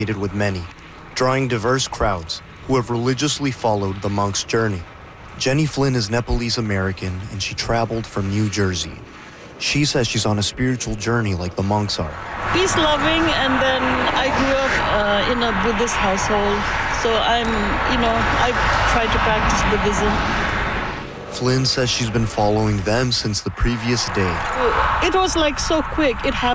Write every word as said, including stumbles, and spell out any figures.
with many, drawing diverse crowds who have religiously followed the monk's journey. Jenny Flynn is Nepalese American and she traveled from New Jersey. She says she's on a spiritual journey like the monks are. Peace loving, and then I grew up uh, in a Buddhist household, so I'm, you know, I try to practice Buddhism. Flynn says she's been following them since the previous day. It was like so quick, it happened.